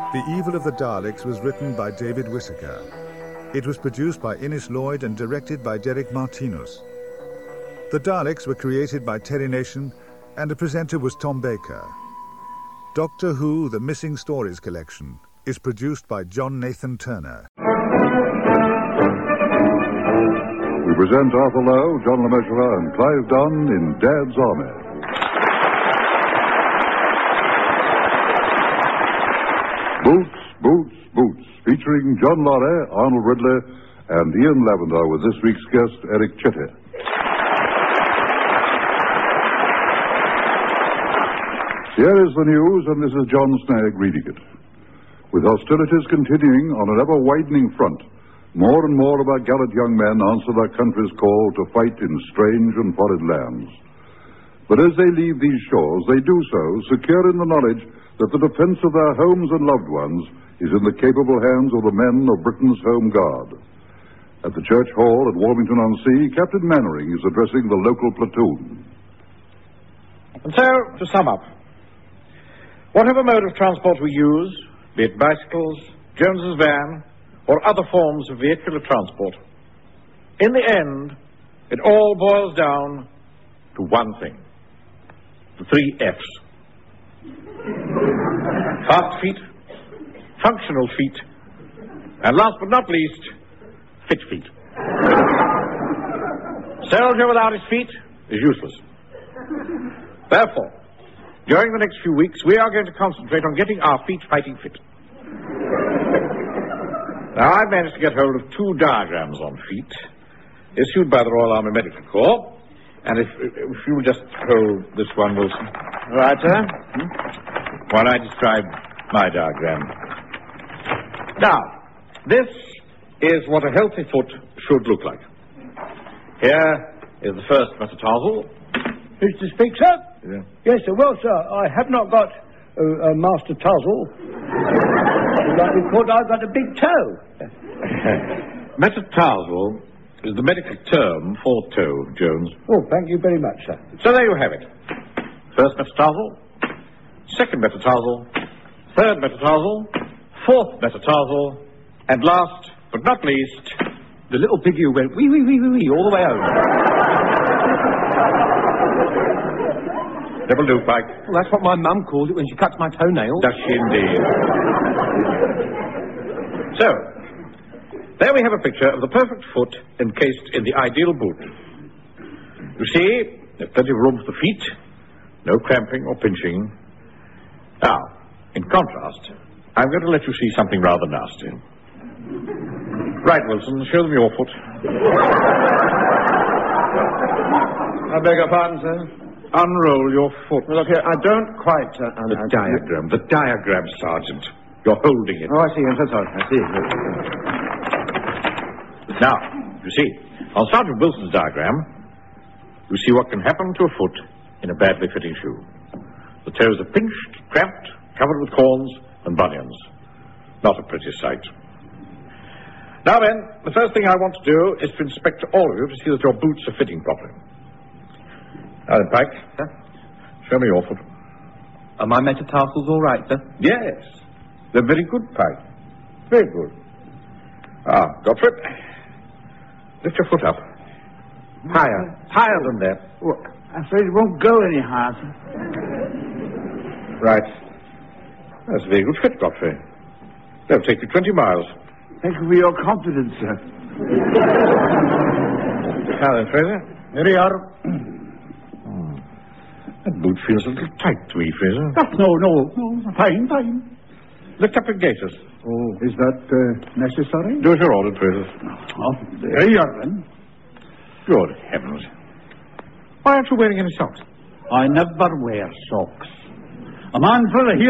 The Evil of the Daleks was written by David Whittaker. It was produced by Innes Lloyd and directed by Derek Martinus. The Daleks were created by Terry Nation, and the presenter was Tom Baker. Doctor Who, The Missing Stories Collection, is produced by John Nathan Turner. We present Arthur Lowe, John Le Mesurier, and Clive Dunn in Dad's Army. Boots, Boots, Boots, featuring John Laurie, Arnold Ridley, and Ian Lavender with this week's guest, Eric Chitty. Here is the news, and this is John Snagg reading it. With hostilities continuing on an ever-widening front, more and more of our gallant young men answer their country's call to fight in strange and foreign lands. But as they leave these shores, they do so secure in the knowledge that the defense of their homes and loved ones is in the capable hands of the men of Britain's Home Guard. At the church hall at Warmington-on-Sea, Captain Mannering is addressing the local platoon. And so, to sum up, whatever mode of transport we use, be it bicycles, Jones's van, or other forms of vehicular transport, in the end, it all boils down to one thing. The 3 F's. Fast feet, functional feet, and last but not least, fit feet. Soldier without his feet is useless. Therefore, during the next few weeks, we are going to concentrate on getting our feet fighting fit. Now, I've managed to get hold of 2 diagrams on feet, issued by the Royal Army Medical Corps. And if you'll just hold this one, Wilson. Right, sir. While I describe my diagram. Now, this is what a healthy foot should look like. Here is the first metatarsal. Who's to speak, sir? Yeah. Yes, sir. Well, sir, I have not got a master tarsal. Because I've got a big toe. Metatarsal is the medical term for toe, Jones. Oh, thank you very much, sir. So there you have it. First metatarsal, second metatarsal, third metatarsal, fourth metatarsal, and last but not least, the little piggy who went wee, wee, wee, wee, wee all the way home. That'll do, Pike. Well, that's what my mum calls it when she cuts my toenails. Does she indeed? So, there we have a picture of the perfect foot encased in the ideal boot. You see, there's plenty of room for the feet, no cramping or pinching. Now, in contrast, I'm going to let you see something rather nasty. Right, Wilson, show them your foot. I beg your pardon, sir? Unroll your foot. Well, look here, I don't quite... The diagram, Sergeant. You're holding it. Oh, I see. I'm so sorry. I see. Now, you see, on Sergeant Wilson's diagram, you see what can happen to a foot in a badly fitting shoe. The toes are pinched, cramped, covered with corns and bunions. Not a pretty sight. Now then, the first thing I want to do is to inspect all of you to see that your boots are fitting properly. Now then, Pike, sir? Show me your foot. Are my metatarsals all right, sir? Yes, they're very good, Pike. Very good. Ah, Gottfried, lift your foot up. Higher than that. Well, I'm afraid it won't go any higher, sir. Right. That's a very good fit, Godfrey. They'll take you 20 miles. Thank you for your confidence, sir. Now then, Fraser. Here we are. That boot feels a little tight to me, Fraser. No. Fine. Lift up your gaiters. Oh, is that necessary? Do as you're ordered, Fraser. Oh, there you are, then. Good heavens. Why aren't you wearing any socks? I never wear socks. A man for the heel